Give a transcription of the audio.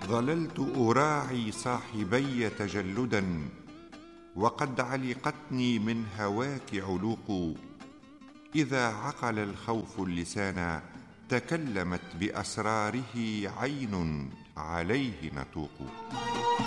ظللت أراعي صاحبي تجلدا، وقد علقتني من هواك علوق. إذا عقل الخوف اللسان تكلمت بأسراره عين عليه نطوق.